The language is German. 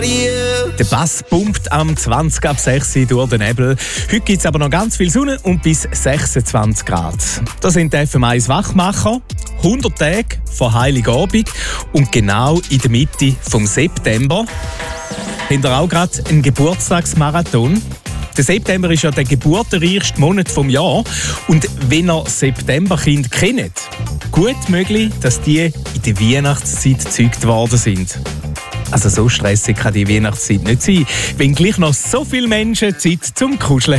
Der Bass pumpt am 20 ab 6 Uhr durch den Nebel. Heute gibt es aber noch ganz viel Sonne und bis 26 Grad. Das sind die FM1 Wachmacher. 100 Tage vor Heiligabend und genau in der Mitte vom September haben wir auch gerade einen Geburtstagsmarathon. Der September ist ja der geburtenreichste Monat vom Jahr. Und wenn ihr Septemberkinder kennt, gut möglich, dass die in der Weihnachtszeit gezeugt worden sind. Also so stressig kann die Weihnachtszeit nicht sein, wenn gleich noch so viele Menschen Zeit zum Kuscheln